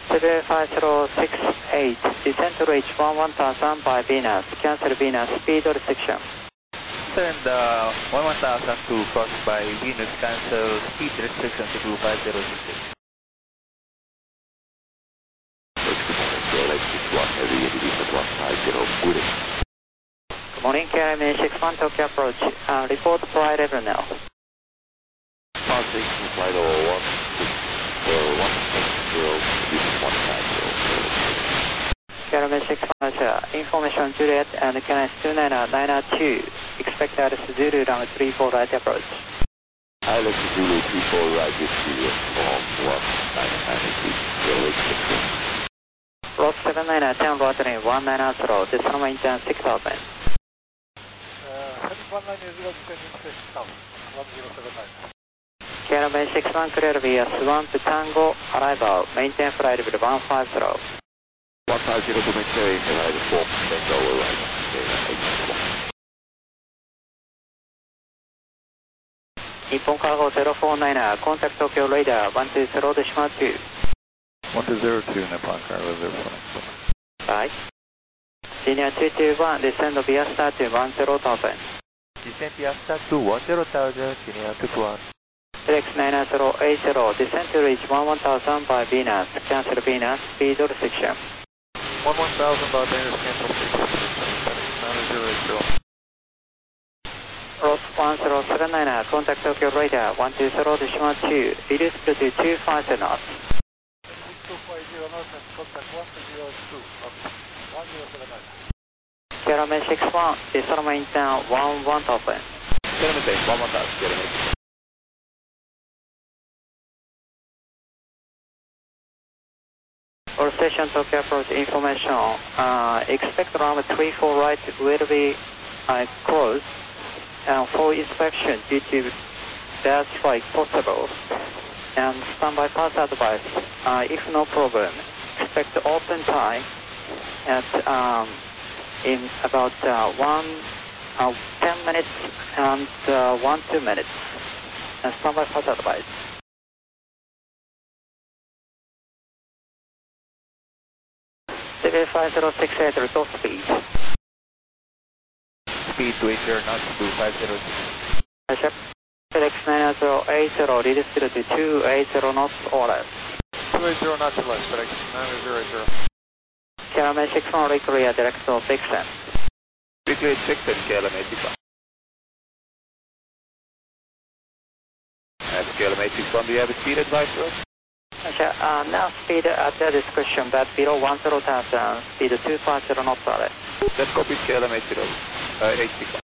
75068, descent to reach 11,000 by Venus, cancel Venus, speed restriction. Send 11,000 to cross by Venus, cancel speed restriction to 2506. Good morning, KLM 61 Tokyo approach. Report flight level now. Passing flight level 160, KLM 61 information Juliet and KLM 29992. Expect altitude Zulu runway 34 right approach. Alex Zulu 34 right with Juliet from 1996, Route 79, 10 rotary 190, this runway intern 6000. 719 KLM 61 clear via Swan to Tango, arrival, maintain flight level 150. 150 to maintain flight level 4, Tango, right, Nippon Cargo 049, contact Tokyo radar 120 decimal 2. 1202 Nippon Cargo 049. Right. Senior 221, descend via start to 10,000. Descent via start to 10,000, Senior 221. Telex 99080, descent to reach 11,000 by Venus, cancel Venus, speed restriction. 11,000 by Venus, cancel speed restriction, Telex 99080. Route 1079, contact Tokyo radar 120 decimal 2, reduce speed to 250 knots. 250 knots and contact 102, 1079. KLM 61, descend intern 11,000. KLM 11,000, KLM. All station Tokyo approach information. Expect runway 34 right will be closed for inspection due to bad strike possible. And standby pass advice. If no problem, expect open time at in about 10 minutes and 2 minutes. And standby pass advice. Civil 5068, report speed. Speed to 80 knots to 506. Check. Telex 99080, reduce speed to 280 knots or less. 280 knots or less, Telex 99080. KLM 61, reclear direct to Vixen. Reclear Vixen, KLM 81. At KLM 81, do you have a speed advice for us? Now speed at their discretion, but below 10,000, speed 250 knots or less. Let's copy KLM 80, 81.